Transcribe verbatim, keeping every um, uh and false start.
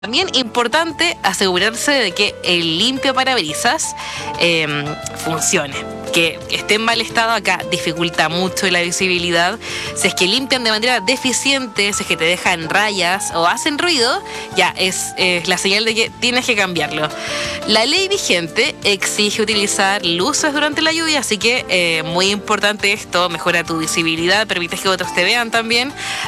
También importante asegurarse de que el limpio parabrisas eh, funcione. Que esté en mal estado acá dificulta mucho la visibilidad. Si es que limpian de manera deficiente, si es que te dejan rayas o hacen ruido, ya es, es la señal de que tienes que cambiarlo. La ley vigente exige utilizar luces durante la lluvia, así que eh, muy importante esto, mejora tu visibilidad, permites que otros te vean también.